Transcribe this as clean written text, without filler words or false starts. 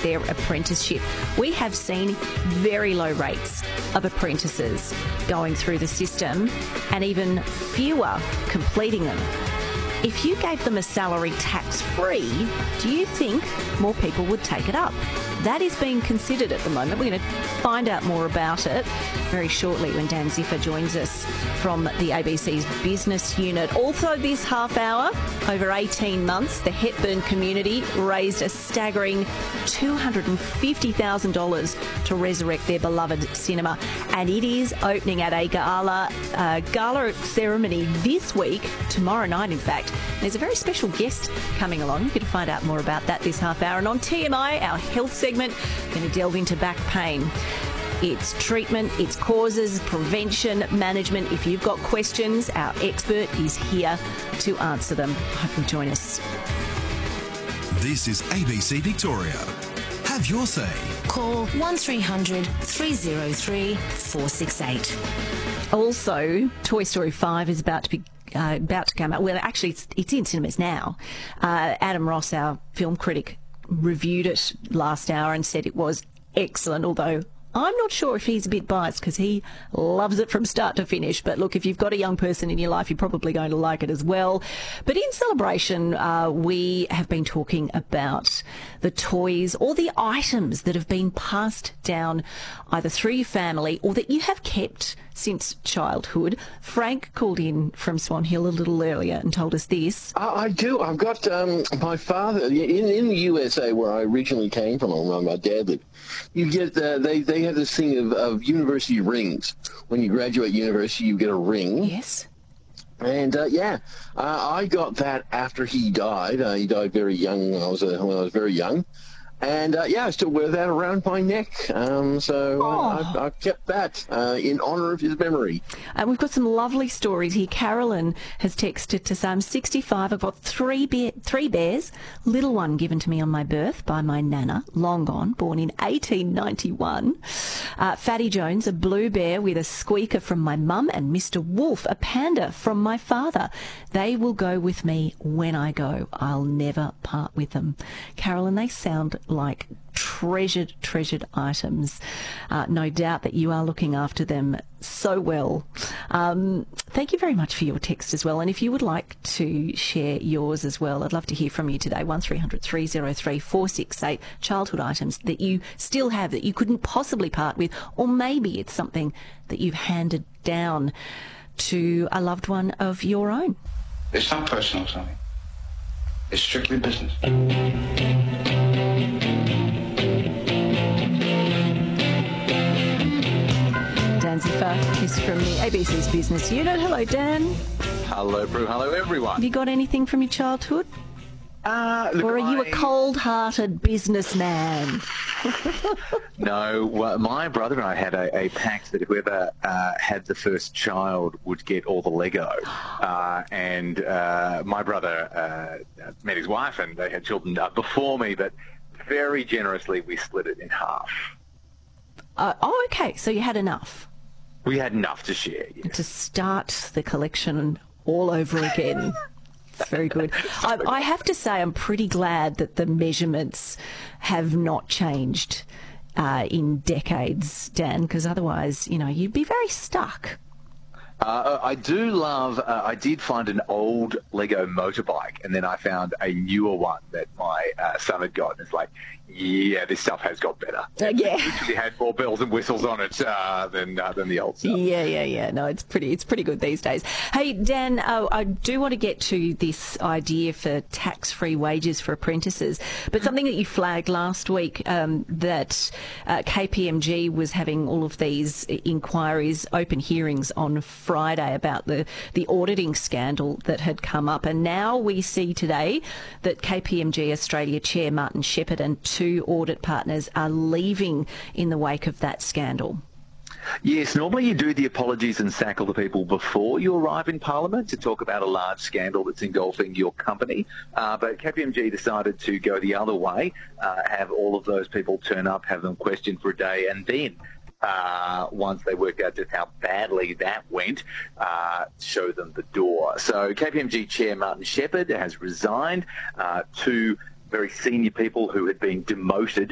their apprenticeship. We have seen very low rates of apprentices going through the system and even fewer completing them. If you gave them a salary tax-free, do you think more people would take it up? That is being considered at the moment. We're going to find out more about it very shortly when Dan Ziffer joins us from the ABC's business unit. Also this half hour, over 18 months, the Hepburn community raised a staggering $250,000 to resurrect their beloved cinema. And it is opening at a gala ceremony this week, tomorrow night in fact. There's a very special guest coming along. You're going to find out more about that this half hour. And on TMI, our health segment, we're going to delve into back pain. Its treatment, its causes, prevention, management. If you've got questions, our expert is here to answer them. Hope you'll join us. This is ABC Victoria. Have your say. Call 1300 303 468. Also, Toy Story 5 is about to come out. Well, actually, it's in cinemas now. Adam Ross, our film critic, reviewed it last hour and said it was excellent, although I'm not sure if he's a bit biased because he loves it from start to finish. But look, if you've got a young person in your life, you're probably going to like it as well. But in celebration, we have been talking about the toys or the items that have been passed down either through your family or that you have kept since childhood. Frank called in from Swan Hill a little earlier and told us this. I do. I've got my father in the USA, where I originally came from, where my dad lived. You get they have this thing of university rings. When you graduate university, you get a ring. Yes. And I got that after he died. He died very young. When I was very young. And, I still wear that around my neck. I've kept that in honour of his memory. We've got some lovely stories here. Carolyn has texted to say, I'm 65. I've got three bears. Little one given to me on my birth by my nana, long gone, born in 1891. Fatty Jones, a blue bear with a squeaker from my mum, and Mr. Wolf, a panda from my father. They will go with me when I go. I'll never part with them. Carolyn, they sound like treasured items. No doubt that you are looking after them so well. Thank you very much for your text as well. And if you would like to share yours as well, I'd love to hear from you today. 1300 303 468. Childhood items that you still have that you couldn't possibly part with, or maybe it's something that you've handed down to a loved one of your own. It's not personal, Sonny. It's strictly business. Dan Ziffer is from the ABC's business unit. Hello, Dan. Hello, Prue. Hello, everyone. Have you got anything from your childhood? Or are you a cold-hearted businessman? No, well, my brother and I had a pact that whoever had the first child would get all the Lego. And my brother met his wife and they had children before me, but very generously we split it in half. Okay, so you had enough. We had enough to share, yes. To start the collection all over again. It's very good. I have to say I'm pretty glad that the measurements have not changed in decades, Dan, because otherwise, you'd be very stuck. I do love, I did find an old Lego motorbike, and then I found a newer one that my son had got. It's like, yeah, this stuff has got better. Yeah. It actually had more bells and whistles on it than the old stuff. Yeah. No, it's pretty good these days. Hey, Dan, I do want to get to this idea for tax-free wages for apprentices, but something that you flagged last week, that KPMG was having all of these inquiries, open hearings on Friday about the auditing scandal that had come up, and now we see today that KPMG Australia Chair Martin Shepherd and two audit partners are leaving in the wake of that scandal. Yes, normally you do the apologies and sack all the people before you arrive in Parliament to talk about a large scandal that's engulfing your company. But KPMG decided to go the other way, have all of those people turn up, have them questioned for a day, and then once they worked out just how badly that went, show them the door. So KPMG Chair Martin Shepherd has resigned. Two very senior people who had been demoted